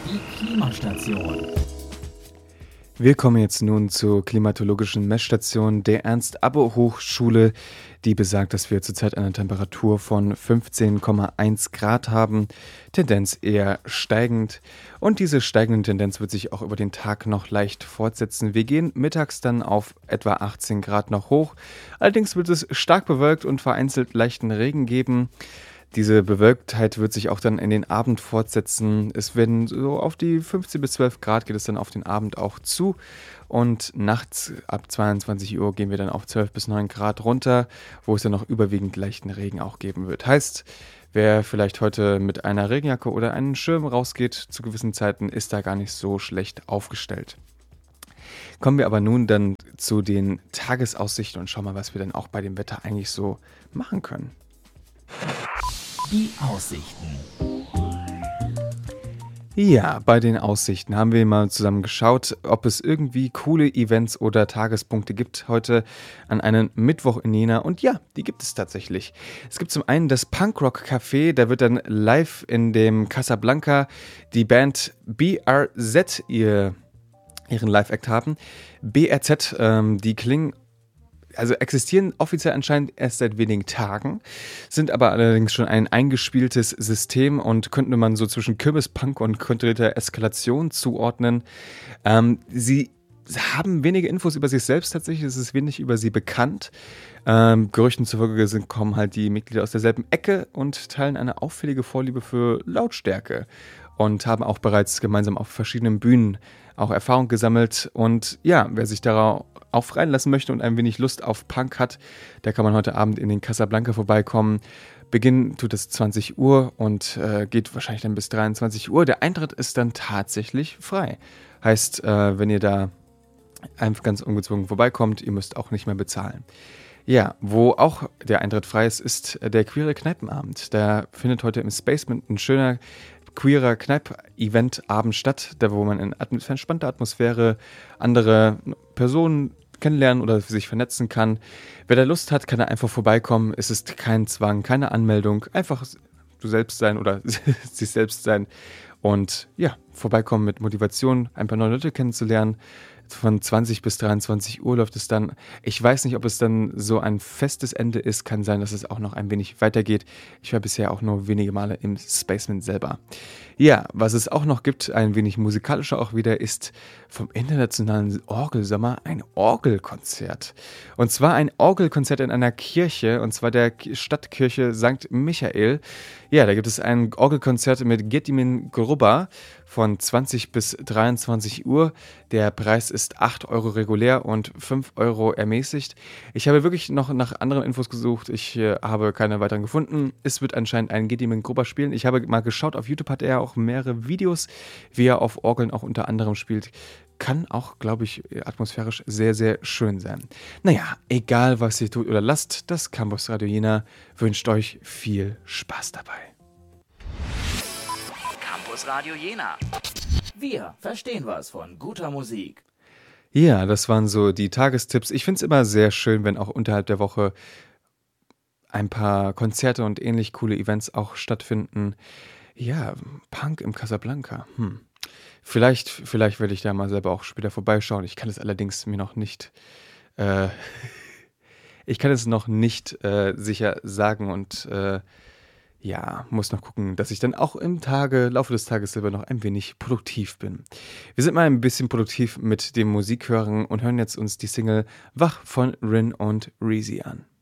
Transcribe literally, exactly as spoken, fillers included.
Die Klimastation. Wir kommen jetzt nun zur klimatologischen Messstation der Ernst-Abbe-Hochschule, die besagt, dass wir zurzeit eine Temperatur von fünfzehn Komma eins Grad haben, Tendenz eher steigend. Und diese steigende Tendenz wird sich auch über den Tag noch leicht fortsetzen. Wir gehen mittags dann auf etwa achtzehn Grad noch hoch. Allerdings wird es stark bewölkt und vereinzelt leichten Regen geben. Diese Bewölktheit wird sich auch dann in den Abend fortsetzen. Es werden so auf die fünfzehn bis zwölf Grad geht es dann auf den Abend auch zu. Und nachts ab zweiundzwanzig Uhr gehen wir dann auf zwölf bis neun Grad runter, wo es dann noch überwiegend leichten Regen auch geben wird. Heißt, wer vielleicht heute mit einer Regenjacke oder einem Schirm rausgeht zu gewissen Zeiten, ist da gar nicht so schlecht aufgestellt. Kommen wir aber nun dann zu den Tagesaussichten und schauen mal, was wir dann auch bei dem Wetter eigentlich so machen können. Die Aussichten. Ja, bei den Aussichten haben wir mal zusammen geschaut, ob es irgendwie coole Events oder Tagespunkte gibt heute an einem Mittwoch in Jena. Und ja, die gibt es tatsächlich. Es gibt zum einen das Punkrock Café, da wird dann live in dem Casablanca die Band B R Z ihr, ihren Live-Act haben. B R Z, ähm, die klingen Also existieren offiziell anscheinend erst seit wenigen Tagen, sind aber allerdings schon ein eingespieltes System und könnte man so zwischen Kirmespunk und kontrollierter Eskalation zuordnen. Ähm, sie haben wenige Infos über sich selbst tatsächlich, es ist wenig über sie bekannt. Ähm, Gerüchten zufolge sind, kommen halt die Mitglieder aus derselben Ecke und teilen eine auffällige Vorliebe für Lautstärke und haben auch bereits gemeinsam auf verschiedenen Bühnen auch Erfahrung gesammelt. Und ja, wer sich darauf auch reinlassen möchte und ein wenig Lust auf Punk hat, der kann man heute Abend in den Casablanca vorbeikommen. Beginn tut es zwanzig Uhr und äh, geht wahrscheinlich dann bis dreiundzwanzig Uhr. Der Eintritt ist dann tatsächlich frei. Heißt, äh, wenn ihr da einfach ganz ungezwungen vorbeikommt, ihr müsst auch nicht mehr bezahlen. Ja, wo auch der Eintritt frei ist, ist der queere Kneipenabend. Da findet heute im Spacement ein schöner queerer Kneip-Event-Abend statt, da wo man in atm- entspannter Atmosphäre andere Personen kennenlernen oder sich vernetzen kann. Wer da Lust hat, kann da einfach vorbeikommen. Es ist kein Zwang, keine Anmeldung. Einfach du selbst sein oder sich selbst sein. Und ja, vorbeikommen mit Motivation, ein paar neue Leute kennenzulernen. Von zwanzig bis dreiundzwanzig Uhr läuft es dann. Ich weiß nicht, ob es dann so ein festes Ende ist. Kann sein, dass es auch noch ein wenig weitergeht. Ich war bisher auch nur wenige Male im Spacement selber. Ja, was es auch noch gibt, ein wenig musikalischer auch wieder, ist vom Internationalen Orgelsommer ein Orgelkonzert. Und zwar ein Orgelkonzert in einer Kirche, und zwar der Stadtkirche Sankt Michael. Ja, da gibt es ein Orgelkonzert mit Gedimin Gruber von zwanzig bis dreiundzwanzig Uhr. Der Preis ist acht Euro regulär und fünf Euro ermäßigt. Ich habe wirklich noch nach anderen Infos gesucht. Ich äh, habe keine weiteren gefunden. Es wird anscheinend ein Gedimin Gruber spielen. Ich habe mal geschaut, auf YouTube hat er auch mehrere Videos, wie er auf Orgeln auch unter anderem spielt. Kann auch, glaube ich, atmosphärisch sehr, sehr schön sein. Naja, egal was ihr tut oder lasst, das Campus Radio Jena wünscht euch viel Spaß dabei. Campus Radio Jena. Wir verstehen was von guter Musik. Ja, das waren so die Tagestipps. Ich finde es immer sehr schön, wenn auch unterhalb der Woche ein paar Konzerte und ähnlich coole Events auch stattfinden. Ja, Punk im Casablanca. Hm. Vielleicht, vielleicht werde ich da mal selber auch später vorbeischauen. Ich kann es allerdings mir noch nicht, äh, ich kann es noch nicht äh, sicher sagen und äh, ja, muss noch gucken, dass ich dann auch im Tage, Laufe des Tages selber noch ein wenig produktiv bin. Wir sind mal ein bisschen produktiv mit dem Musikhören und hören jetzt uns die Single Wach von Rin und Reezy an.